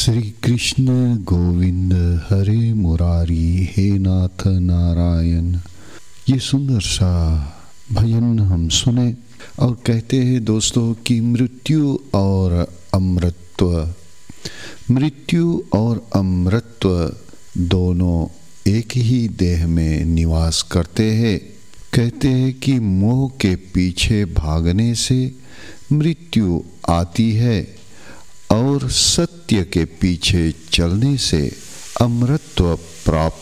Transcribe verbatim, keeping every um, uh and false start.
श्री कृष्ण गोविंद हरे मुरारी, हे नाथ नारायण। ये सुंदर सा भजन हम सुने और कहते हैं दोस्तों कि मृत्यु और अमृतत्व, मृत्यु और अमृतत्व दोनों एक ही देह में निवास करते हैं। कहते हैं कि मोह के पीछे भागने से मृत्यु आती है और सत्य के पीछे चलने से अमृतत्व प्राप्त